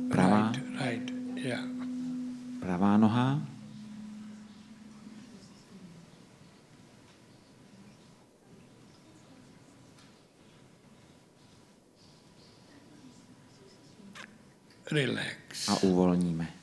Pravá. Right. Yeah. Pravá noha. Relax. A uvolníme.